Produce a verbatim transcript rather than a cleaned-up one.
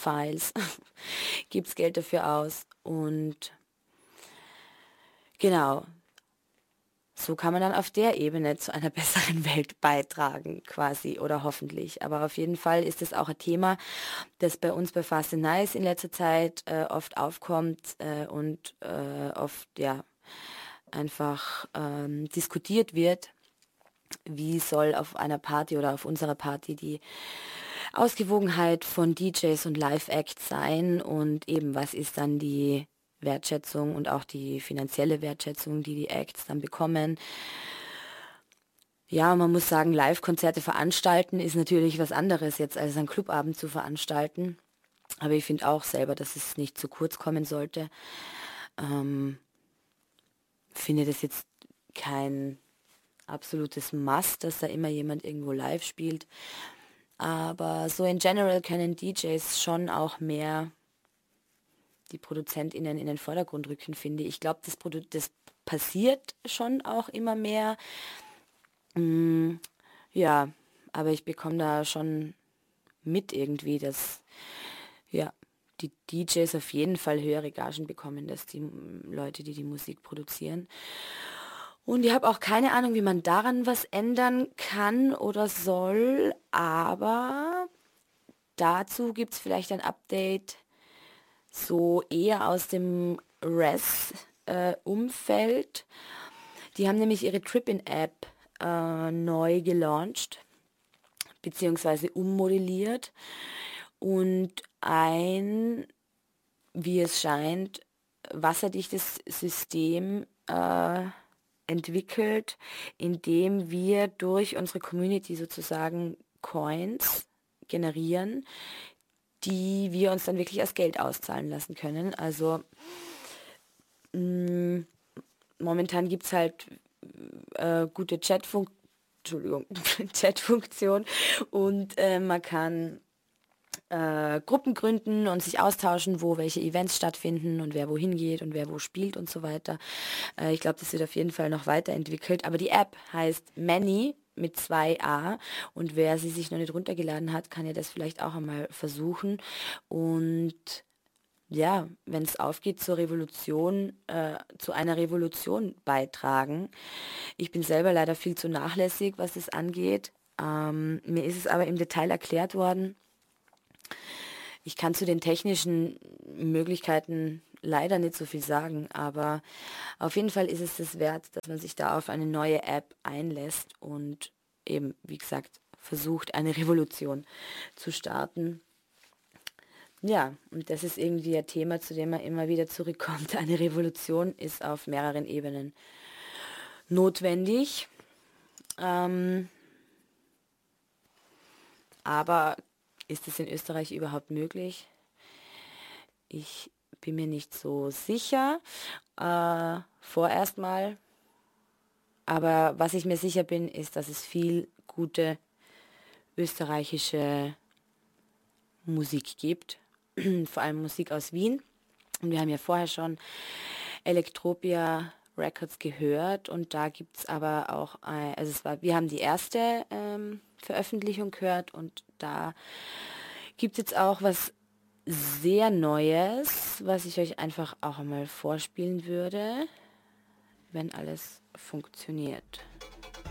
Files, gibt's Geld dafür aus. Und genau, so kann man dann auf der Ebene zu einer besseren Welt beitragen, quasi, oder hoffentlich. Aber auf jeden Fall ist es auch ein Thema, das bei uns bei Fast and Nice in letzter Zeit äh, oft aufkommt äh, und äh, oft, ja, einfach ähm, diskutiert wird. Wie soll auf einer Party oder auf unserer Party die Ausgewogenheit von D Js und Live-Acts sein und eben was ist dann die Wertschätzung und auch die finanzielle Wertschätzung, die die Acts dann bekommen. Ja, man muss sagen, Live-Konzerte veranstalten ist natürlich was anderes jetzt als einen Clubabend zu veranstalten. Aber ich finde auch selber, dass es nicht zu kurz kommen sollte. Ähm, finde das jetzt kein absolutes Must, dass da immer jemand irgendwo live spielt. Aber so in general können D Js schon auch mehr die ProduzentInnen in den Vordergrund rücken, finde ich. Ich glaube, das, Produ- das passiert schon auch immer mehr. Mm, ja, aber ich bekomme da schon mit irgendwie, dass ja, die D Js auf jeden Fall höhere Gagen bekommen, als die mm, Leute, die die Musik produzieren. Und ich habe auch keine Ahnung, wie man daran was ändern kann oder soll, aber dazu gibt es vielleicht ein Update so eher aus dem Res-Umfeld. Die haben nämlich ihre Trippin-App äh, neu gelauncht, beziehungsweise ummodelliert. Und ein, wie es scheint, wasserdichtes System äh, entwickelt, indem wir durch unsere Community sozusagen Coins generieren, die wir uns dann wirklich als Geld auszahlen lassen können. Also mh, momentan gibt es halt äh, gute Chatfunk Entschuldigung, Chatfunktion und äh, man kann äh, Gruppen gründen und sich austauschen, wo welche Events stattfinden und wer wohin geht und wer wo spielt und so weiter. Äh, ich glaube, das wird auf jeden Fall noch weiterentwickelt. Aber die App heißt Many mit zwei A und wer sie sich noch nicht runtergeladen hat, kann ja das vielleicht auch einmal versuchen. Und ja, wenn es aufgeht zur Revolution, äh, zu einer Revolution beitragen. Ich bin selber leider viel zu nachlässig, was es angeht. Ähm, mir ist es aber im Detail erklärt worden. Ich kann zu den technischen Möglichkeiten leider nicht so viel sagen, aber auf jeden Fall ist es das wert, dass man sich da auf eine neue App einlässt und eben, wie gesagt, versucht, eine Revolution zu starten. Ja, und das ist irgendwie ein Thema, zu dem man immer wieder zurückkommt. Eine Revolution ist auf mehreren Ebenen notwendig. Ähm, aber ist es in Österreich überhaupt möglich? Ich bin mir nicht so sicher. Äh, vorerst mal. Aber was ich mir sicher bin, ist, dass es viel gute österreichische Musik gibt. Vor allem Musik aus Wien. Und wir haben ja vorher schon Elektropia Records gehört und da gibt es aber auch, ein, also es war, wir haben die erste ähm, Veröffentlichung gehört und da gibt es jetzt auch was sehr Neues, was ich euch einfach auch einmal vorspielen würde, wenn alles funktioniert.